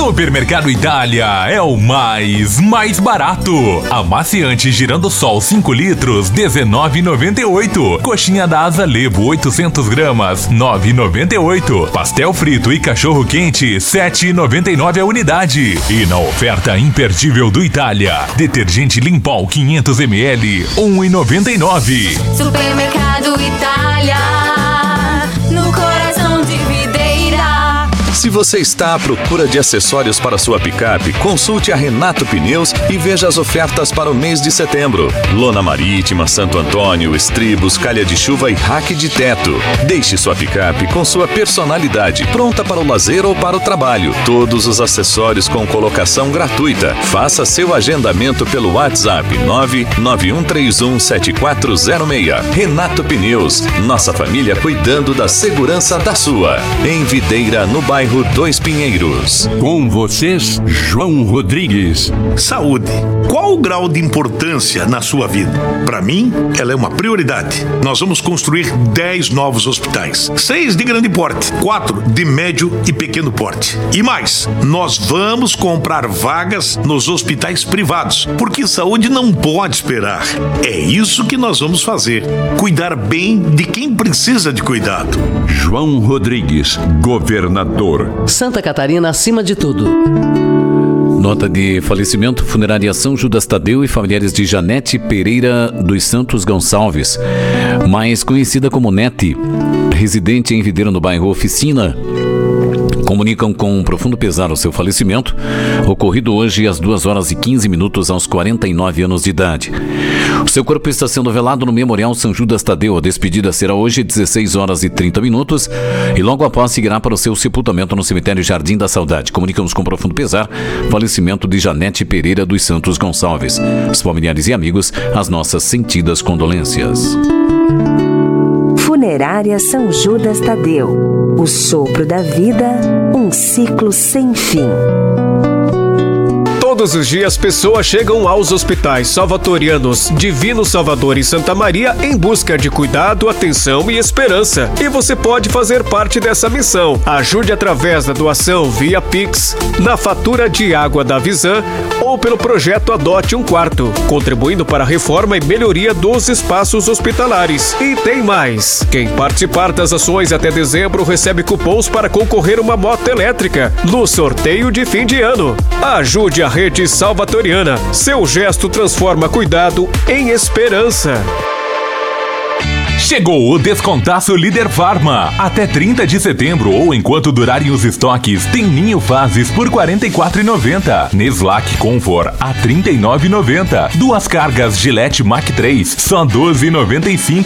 Supermercado Itália é o mais barato. Amaciante Girando-Sol 5 litros, R$19,98. Coxinha da Asa Lebo 800 gramas, R$9,98. Pastel frito e cachorro quente, R$7,99 a unidade. E na oferta imperdível do Itália, detergente Limpol 500 ml, R$1,99. Supermercado Itália, no coração de Videira. Se você está à procura de acessórios para sua picape, consulte a Renato Pneus e veja as ofertas para o mês de setembro. Lona marítima, Santo Antônio, estribos, calha de chuva e rack de teto. Deixe sua picape com sua personalidade, pronta para o lazer ou para o trabalho. Todos os acessórios com colocação gratuita. Faça seu agendamento pelo WhatsApp 991317406. Renato Pneus, nossa família cuidando da segurança da sua. Em Videira, no bairro Dois Pinheiros. Com vocês, João Rodrigues. Saúde. Qual o grau de importância na sua vida? Para mim, ela é uma prioridade. Nós vamos construir 10 novos hospitais. 6 de grande porte, 4 de médio e pequeno porte. E mais, nós vamos comprar vagas nos hospitais privados, porque saúde não pode esperar. É isso que nós vamos fazer. Cuidar bem de quem precisa de cuidado. João Rodrigues, governador. Santa Catarina acima de tudo. Nota de falecimento: Funerária São Judas Tadeu e familiares de Janete Pereira dos Santos Gonçalves, mais conhecida como Nete, residente em Videira, no bairro Oficina, comunicam com um profundo pesar o seu falecimento, ocorrido hoje às 2h15 aos 49 anos de idade. O seu corpo está sendo velado no Memorial São Judas Tadeu. A despedida será hoje 16h30 e logo após seguirá para o seu sepultamento no cemitério Jardim da Saudade. Comunicamos com profundo pesar o falecimento de Janete Pereira dos Santos Gonçalves. Os familiares e amigos, as nossas sentidas condolências. Funerária São Judas Tadeu. O sopro da vida, um ciclo sem fim. Todos os dias, pessoas chegam aos hospitais salvatorianos Divino Salvador e Santa Maria em busca de cuidado, atenção e esperança. E você pode fazer parte dessa missão. Ajude através da doação via Pix, na fatura de água da Visan ou pelo projeto Adote um Quarto, contribuindo para a reforma e melhoria dos espaços hospitalares. E tem mais. Quem participar das ações até dezembro recebe cupons para concorrer uma moto elétrica no sorteio de fim de ano. Ajude a Rede Salvatoriana. Seu gesto transforma cuidado em esperança. Chegou o Descontaço Líder Farma. Até 30 de setembro ou enquanto durarem os estoques, tem Ninho Fases por R$ 44,90. Neslac Comfort a R$ 39,90. Duas cargas Gillette Mac 3, só R$ 12,95.